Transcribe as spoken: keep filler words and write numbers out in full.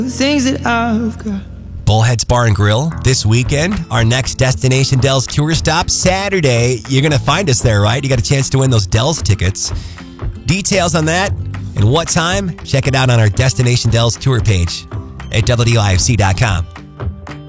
The things that I've got. Bullheads Bar and Grill this weekend. Our next Destination Dells tour stop Saturday. You're going to find us there, right? You got a chance to win those Dells tickets. Details on that and what time, check it out on our Destination Dells tour page at W D I F C dot com.